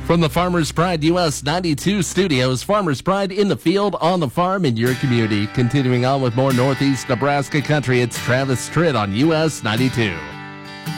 From the Farmers Pride US 92 studios, Farmers Pride in the field, on the farm, in your community. Continuing on with more Northeast Nebraska country, it's Travis Tritt on US 92.